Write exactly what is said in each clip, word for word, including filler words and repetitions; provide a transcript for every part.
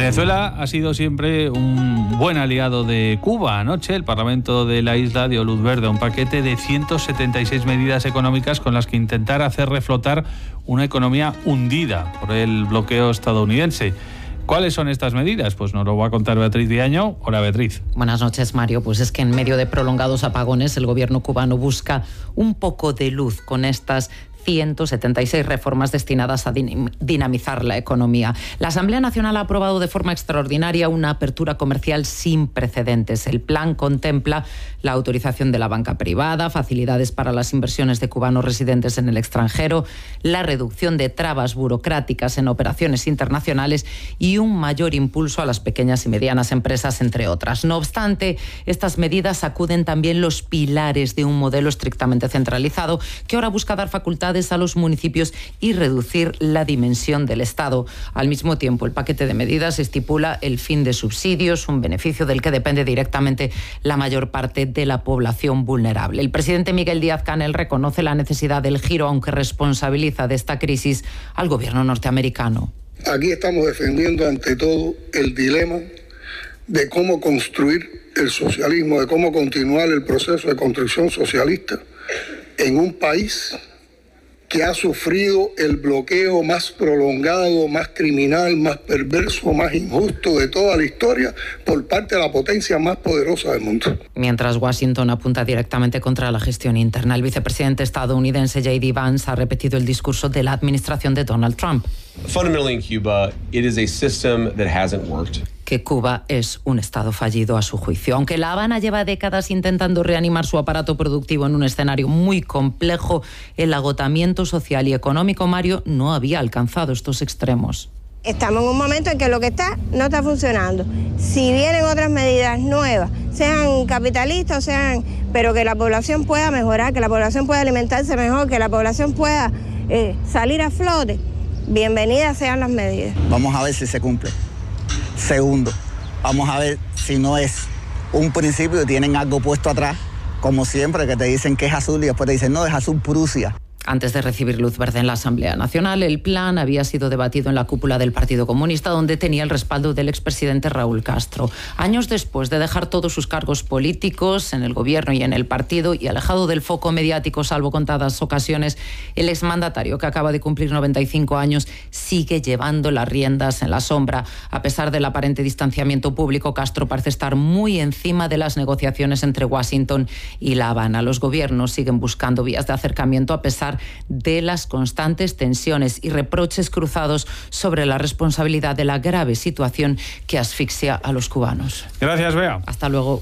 Venezuela ha sido siempre un buen aliado de Cuba. Anoche el Parlamento de la isla dio luz verde a un paquete de ciento setenta y seis medidas económicas con las que intentar hacer reflotar una economía hundida por el bloqueo estadounidense. ¿Cuáles son estas medidas? Pues nos lo va a contar Beatriz Viaño. Hola, Beatriz. Buenas noches, Mario. Pues es que en medio de prolongados apagones el gobierno cubano busca un poco de luz con estas ciento setenta y seis reformas destinadas a dinamizar la economía. La Asamblea Nacional ha aprobado de forma extraordinaria una apertura comercial sin precedentes. El plan contempla la autorización de la banca privada, facilidades para las inversiones de cubanos residentes en el extranjero, la reducción de trabas burocráticas en operaciones internacionales y un mayor impulso a las pequeñas y medianas empresas, entre otras. No obstante, estas medidas sacuden también los pilares de un modelo estrictamente centralizado que ahora busca dar facultades a los municipios y reducir la dimensión del Estado. Al mismo tiempo, el paquete de medidas estipula el fin de subsidios, un beneficio del que depende directamente la mayor parte de la población vulnerable. El presidente Miguel Díaz-Canel reconoce la necesidad del giro, aunque responsabiliza de esta crisis al gobierno norteamericano. Aquí estamos defendiendo ante todo el dilema de cómo construir el socialismo, de cómo continuar el proceso de construcción socialista en un país que ha sufrido el bloqueo más prolongado, más criminal, más perverso, más injusto de toda la historia por parte de la potencia más poderosa del mundo. Mientras Washington apunta directamente contra la gestión interna, el vicepresidente estadounidense J D Vance ha repetido el discurso de la administración de Donald Trump. Fundamentally in Cuba, it is a system that hasn't worked. Que Cuba es un Estado fallido a su juicio. Aunque La Habana lleva décadas intentando reanimar su aparato productivo en un escenario muy complejo, el agotamiento social y económico, Mario, no había alcanzado estos extremos. Estamos en un momento en que lo que está no está funcionando. Si vienen otras medidas nuevas, sean capitalistas o sean, pero que la población pueda mejorar, que la población pueda alimentarse mejor, que la población pueda eh, salir a flote, bienvenidas sean las medidas. Vamos a ver si se cumple. Segundo, vamos a ver si no es un principio y tienen algo puesto atrás, como siempre, que te dicen que es azul y después te dicen no, es azul Prusia. Antes de recibir luz verde en la Asamblea Nacional, el plan había sido debatido en la cúpula del Partido Comunista, donde tenía el respaldo del expresidente Raúl Castro. Años después de dejar todos sus cargos políticos en el gobierno y en el partido y alejado del foco mediático, salvo contadas ocasiones, el exmandatario, que acaba de cumplir noventa y cinco años, sigue llevando las riendas en la sombra. A pesar del aparente distanciamiento público, Castro parece estar muy encima de las negociaciones entre Washington y La Habana. Los gobiernos siguen buscando vías de acercamiento a pesar de las constantes tensiones y reproches cruzados sobre la responsabilidad de la grave situación que asfixia a los cubanos. Gracias, Bea. Hasta luego.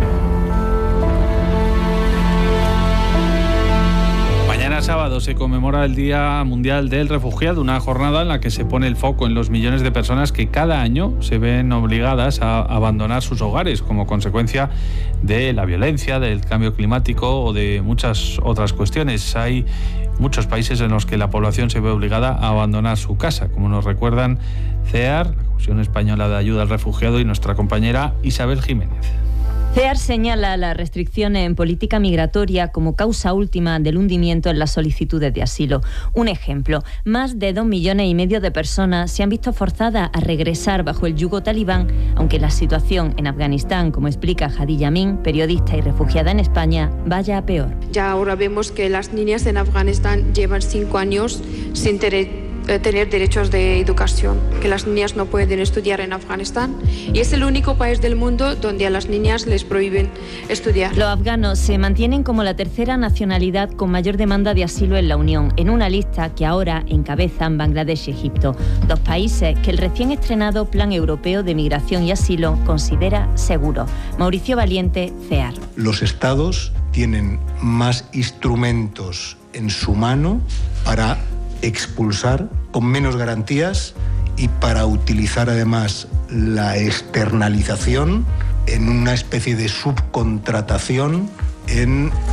Mañana sábado se conmemora el Día Mundial del Refugiado, una jornada en la que se pone el foco en los millones de personas que cada año se ven obligadas a abandonar sus hogares como consecuencia de la violencia, del cambio climático o de muchas otras cuestiones. Hay muchos países en los que la población se ve obligada a abandonar su casa, como nos recuerdan CEAR, la Comisión Española de Ayuda al Refugiado, y nuestra compañera Isabel Jiménez. CEAR señala la restricción en política migratoria como causa última del hundimiento en las solicitudes de asilo. Un ejemplo, más de dos millones y medio de personas se han visto forzadas a regresar bajo el yugo talibán, aunque la situación en Afganistán, como explica Hadi Yamin, periodista y refugiada en España, vaya a peor. Ya ahora vemos que las niñas en Afganistán llevan cinco años sin tener tener derechos de educación, que las niñas no pueden estudiar en Afganistán y es el único país del mundo donde a las niñas les prohíben estudiar. Los afganos se mantienen como la tercera nacionalidad con mayor demanda de asilo en la Unión, en una lista que ahora encabezan Bangladesh y Egipto, dos países que el recién estrenado Plan Europeo de Migración y Asilo considera seguro. Mauricio Valiente, CEAR. Los estados tienen más instrumentos en su mano para expulsar con menos garantías y para utilizar además la externalización en una especie de subcontratación en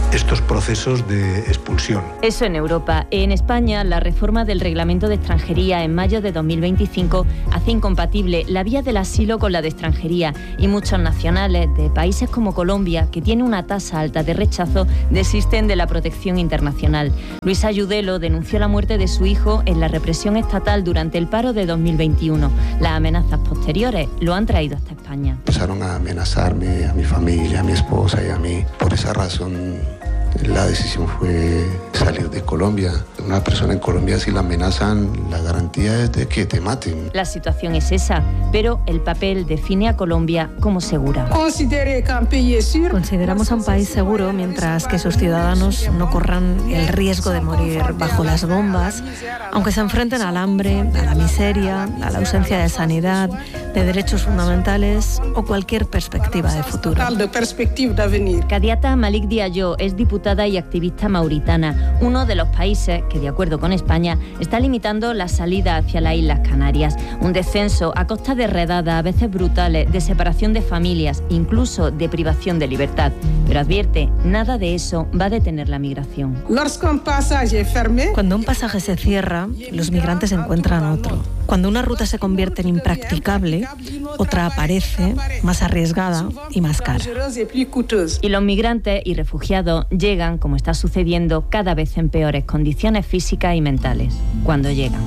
estos procesos de expulsión. Eso en Europa. En España, la reforma del Reglamento de Extranjería en mayo de dos mil veinticinco hace incompatible la vía del asilo con la de extranjería y muchos nacionales de países como Colombia, que tiene una tasa alta de rechazo, desisten de la protección internacional. Luis Ayudelo denunció la muerte de su hijo en la represión estatal durante el paro de dos mil veintiuno. Las amenazas posteriores lo han traído hasta España. Empezaron a amenazarme, a mi familia, a mi esposa y a mí. Por esa razón, la decisión fue salir de Colombia. Una persona en Colombia, si la amenazan, la garantía es de que te maten. La situación es esa, pero el papel define a Colombia como segura. Consideramos a un país seguro mientras que sus ciudadanos no corran el riesgo de morir bajo las bombas, aunque se enfrenten al hambre, a la miseria, a la ausencia de sanidad, de derechos fundamentales o cualquier perspectiva de futuro. Kadiata Malik Diallo es diputada y activista mauritana, uno de los países que, de acuerdo con España, está limitando la salida hacia las Islas Canarias. Un descenso a costa de redadas, a veces brutales, de separación de familias, incluso de privación de libertad. Pero advierte, nada de eso va a detener la migración. Cuando un pasaje se cierra, los migrantes encuentran otro. Cuando una ruta se convierte en impracticable, otra aparece, más arriesgada y más cara. Y los migrantes y refugiados llegan, como está sucediendo, cada vez en peores condiciones físicas y mentales, cuando llegan.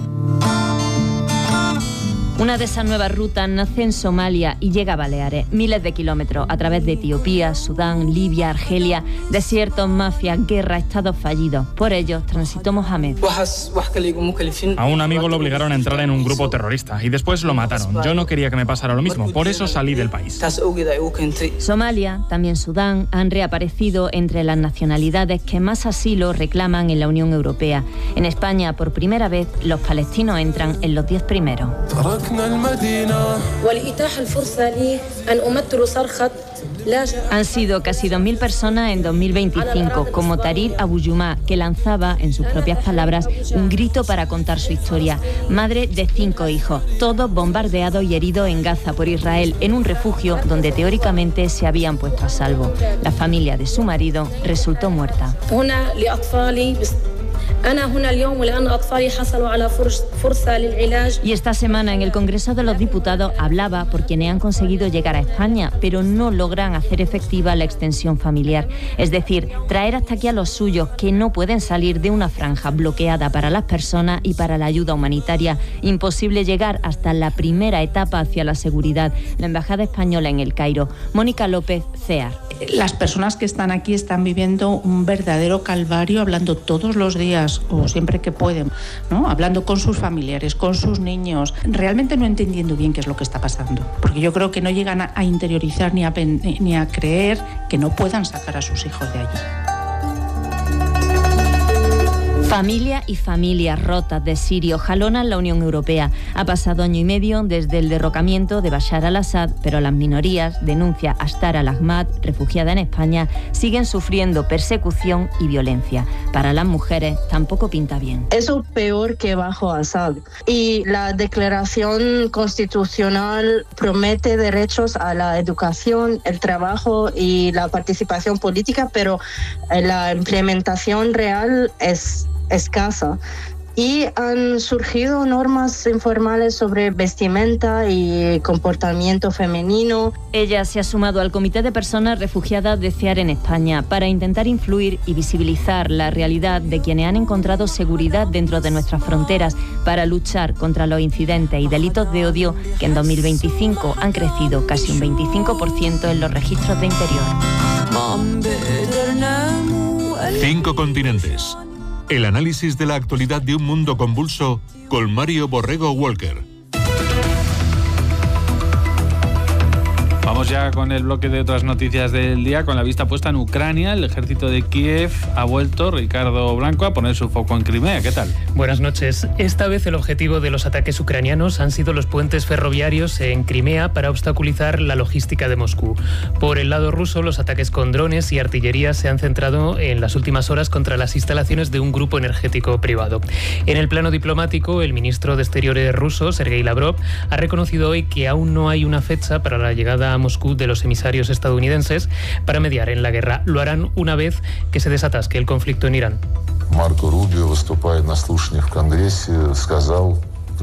Una de esas nuevas rutas nace en Somalia y llega a Baleares, miles de kilómetros a través de Etiopía, Sudán, Libia, Argelia, desiertos, mafias, guerra, estados fallidos. Por ellos transitó Mohamed. A un amigo lo obligaron a entrar en un grupo terrorista y después lo mataron. Yo no quería que me pasara lo mismo, por eso salí del país. Somalia, también Sudán, han reaparecido entre las nacionalidades que más asilo reclaman en la Unión Europea. En España, por primera vez, los palestinos entran en los diez primeros. Han sido casi dos mil personas en dos mil veinticinco, como Tarir Abuyumá, que lanzaba, en sus propias palabras, un grito para contar su historia. Madre de cinco hijos, todos bombardeados y heridos en Gaza por Israel, en un refugio donde teóricamente se habían puesto a salvo. La familia de su marido resultó muerta. Y esta semana en el Congreso de los Diputados hablaba por quienes han conseguido llegar a España, pero no logran hacer efectiva la extensión familiar. Es decir, traer hasta aquí a los suyos que no pueden salir de una franja bloqueada para las personas y para la ayuda humanitaria. Imposible llegar hasta la primera etapa hacia la seguridad. La Embajada Española en El Cairo. Mónica López, C E A R. Las personas que están aquí están viviendo un verdadero calvario, hablando todos los días o siempre que pueden, ¿no? Hablando con sus familiares, con sus niños, realmente no entendiendo bien qué es lo que está pasando, porque yo creo que no llegan a, a interiorizar ni a, ni a creer que no puedan sacar a sus hijos de allí. Familia y familias rotas de sirios jalonan la Unión Europea. Ha pasado año y medio desde el derrocamiento de Bashar al-Assad, pero las minorías, denuncia Ashtar al-Ahmad, refugiada en España, siguen sufriendo persecución y violencia. Para las mujeres tampoco pinta bien. Eso peor que bajo Assad. Y la declaración constitucional promete derechos a la educación, el trabajo y la participación política, pero la implementación real es escasa. Y han surgido normas informales sobre vestimenta y comportamiento femenino. Ella se ha sumado al Comité de Personas Refugiadas de C E A R en España para intentar influir y visibilizar la realidad de quienes han encontrado seguridad dentro de nuestras fronteras para luchar contra los incidentes y delitos de odio que en dos mil veinticinco han crecido casi un veinticinco por ciento en los registros de interior. Cinco continentes. El análisis de la actualidad de un mundo convulso con Mario Borrego Walker. Vamos ya con el bloque de otras noticias del día, con la vista puesta en Ucrania. El ejército de Kiev ha vuelto, Ricardo Blanco, a poner su foco en Crimea. ¿Qué tal? Buenas noches. Esta vez el objetivo de los ataques ucranianos han sido los puentes ferroviarios en Crimea para obstaculizar la logística de Moscú. Por el lado ruso, los ataques con drones y artillería se han centrado en las últimas horas contra las instalaciones de un grupo energético privado. En el plano diplomático, el ministro de Exteriores ruso, Sergei Lavrov, ha reconocido hoy que aún no hay una fecha para la llegada a Moscú Moscú de los emisarios estadounidenses para mediar en la guerra. Lo harán una vez que se desatasque el conflicto en Irán. Марко Рубио, выступая на слушаниях в Конгрессе, сказал: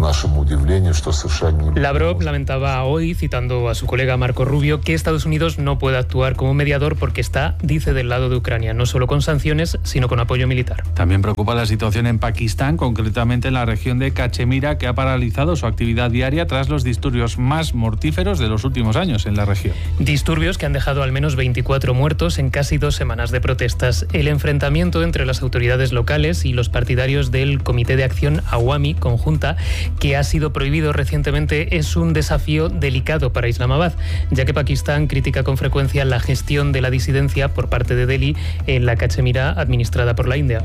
Lavrov lamentaba hoy, citando a su colega Marco Rubio, que Estados Unidos no puede actuar como mediador porque está, dice, del lado de Ucrania, no solo con sanciones, sino con apoyo militar. También preocupa la situación en Pakistán, concretamente en la región de Cachemira, que ha paralizado su actividad diaria tras los disturbios más mortíferos de los últimos años en la región. Disturbios que han dejado al menos veinticuatro muertos en casi dos semanas de protestas. El enfrentamiento entre las autoridades locales y los partidarios del Comité de Acción Awami Conjunta, que ha sido prohibido recientemente, es un desafío delicado para Islamabad, ya que Pakistán critica con frecuencia la gestión de la disidencia por parte de Delhi en la Cachemira administrada por la India.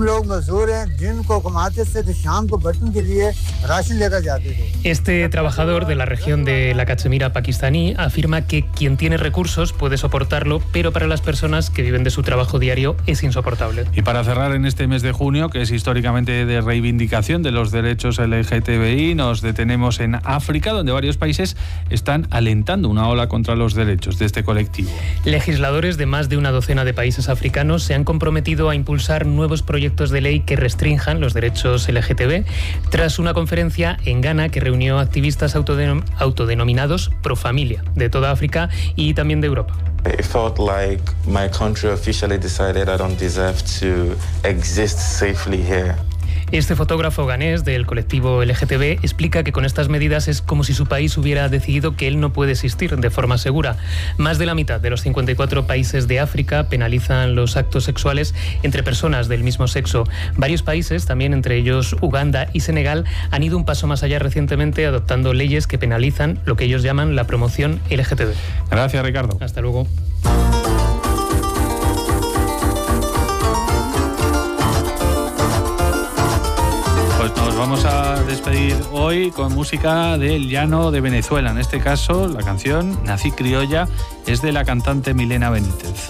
Este trabajador de la región de la Cachemira pakistaní afirma que quien tiene recursos puede soportarlo, pero para las personas que viven de su trabajo diario es insoportable. Y para cerrar en este mes de junio, que es históricamente de reivindicación de los derechos L G T B I, nos detenemos en África, donde varios países están alentando una ola contra los derechos de este colectivo. Legisladores de más de una docena de países africanos se han comprometido a impulsar nuevos proyectos de ley que restrinjan los derechos L G T B tras una conferencia en Ghana que reunió activistas autodenom- autodenominados pro familia de toda África y también de Europa. It felt like my country officially decided I don't deserve to exist safely here. Este fotógrafo ganés del colectivo L G T B explica que con estas medidas es como si su país hubiera decidido que él no puede existir de forma segura. Más de la mitad de los cincuenta y cuatro países de África penalizan los actos sexuales entre personas del mismo sexo. Varios países, también entre ellos Uganda y Senegal, han ido un paso más allá recientemente, adoptando leyes que penalizan lo que ellos llaman la promoción L G T B. Gracias, Ricardo. Hasta luego. Pues nos vamos a despedir hoy con música del llano de Venezuela. En este caso, la canción Nací Criolla es de la cantante Milena Benítez.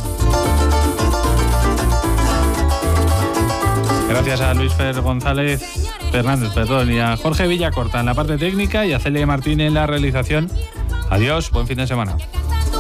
Gracias a Luis Fer González Fernández, perdón, y a Jorge Villacorta en la parte técnica y a Celia Martín en la realización. Adiós, buen fin de semana.